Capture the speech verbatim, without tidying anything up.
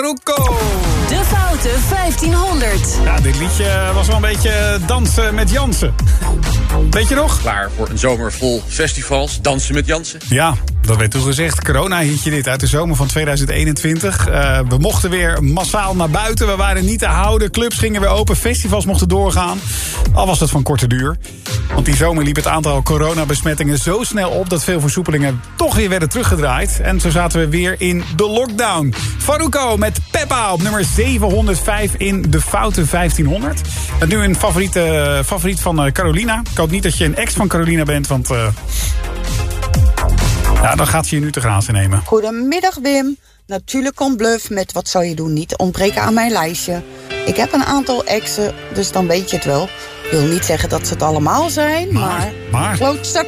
Farruko. De Foute vijftienhonderd. Ja, dit liedje was wel een beetje dansen met Jansen. Weet je nog? Klaar voor een zomer vol festivals, dansen met Jansen. Ja, dat werd toen gezegd. Corona-hitje dit uit de zomer van tweeduizend eenentwintig. Uh, we mochten weer massaal naar buiten. We waren niet te houden. Clubs gingen weer open. Festivals mochten doorgaan. Al was dat van korte duur. Want die zomer liep het aantal coronabesmettingen zo snel op dat veel versoepelingen toch weer werden teruggedraaid. En zo zaten we weer in de lockdown. Farruko met Peppa op nummer zevenhonderdvijf in de Foute vijftienhonderd. En nu een favoriete, favoriet van uh, Carolina. Ik hoop niet dat je een ex van Carolina bent, want uh, ja, dan gaat ze je nu te grazen nemen. Goedemiddag Wim. Natuurlijk komt Bluff met Wat zou je doen niet ontbreken aan mijn lijstje. Ik heb een aantal exen, dus dan weet je het wel. Ik wil niet zeggen dat ze het allemaal zijn, maar... Maar? maar. Grootste